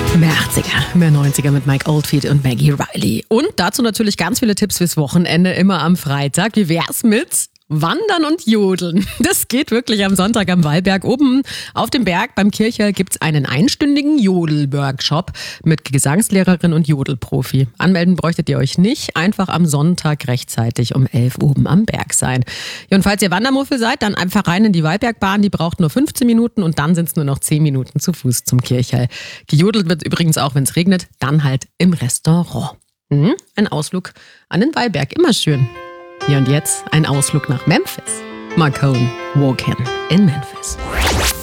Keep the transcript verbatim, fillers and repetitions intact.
Mehr achtziger, mehr neunziger mit Mike Oldfield und Maggie Riley. Und dazu natürlich ganz viele Tipps fürs Wochenende, immer am Freitag. Wie wär's mit Wandern und Jodeln? Das geht wirklich am Sonntag am Wallberg. Oben auf dem Berg beim Kirchhell gibt's einen einstündigen Jodel-Workshop mit Gesangslehrerin und Jodelprofi. Anmelden bräuchtet ihr euch nicht. Einfach am Sonntag rechtzeitig um elf oben am Berg sein. Ja, und falls ihr Wandermuffel seid, dann einfach rein in die Wallbergbahn. Die braucht nur fünfzehn Minuten und dann sind's nur noch zehn Minuten zu Fuß zum Kirchhell. Gejodelt wird übrigens auch, wenn es regnet, dann halt im Restaurant. Hm? Ein Ausflug an den Wallberg, immer schön. Hier und jetzt ein Ausflug nach Memphis. Marcone Walkin in Memphis.